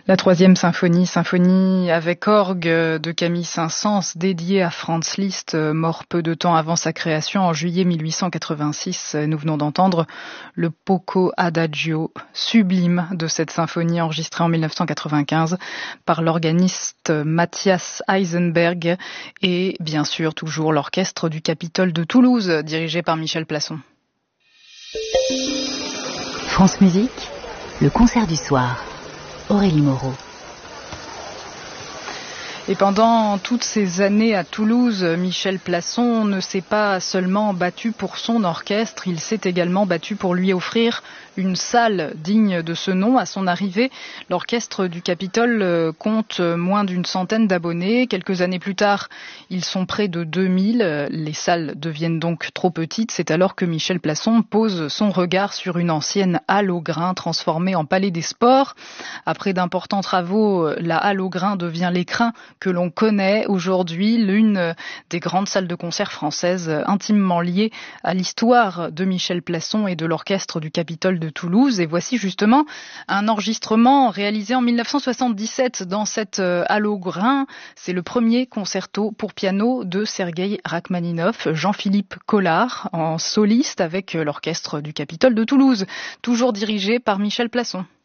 La troisième symphonie avec orgue de Camille Saint-Saëns, dédiée à Franz Liszt, mort peu de temps avant sa création en juillet 1886. Nous venons d'entendre le Poco Adagio, sublime de cette symphonie enregistrée en 1995 par l'organiste Matthias Eisenberg et bien sûr toujours l'orchestre du Capitole de Toulouse, dirigé par Michel Plasson. France Musique, le concert du soir. Aurélie Moreau. Et pendant toutes ces années à Toulouse, Michel Plasson ne s'est pas seulement battu pour son orchestre, il s'est également battu pour lui offrir une salle digne de ce nom. À son arrivée, l'orchestre du Capitole compte moins d'une centaine d'abonnés. Quelques années plus tard, ils sont près de 2000. Les salles deviennent donc trop petites. C'est alors que Michel Plasson pose son regard sur une ancienne halle au grain transformée en palais des sports. Après d'importants travaux, la halle au grain devient l'écrin que l'on connaît aujourd'hui, l'une des grandes salles de concert françaises intimement liées à l'histoire de Michel Plasson et de l'orchestre du Capitole de Toulouse. Et voici justement un enregistrement réalisé en 1977 dans cette halle au grain. C'est le premier concerto pour piano de Sergueï Rachmaninov, Jean-Philippe Collard en soliste avec l'orchestre du Capitole de Toulouse, toujours dirigé par Michel Plasson.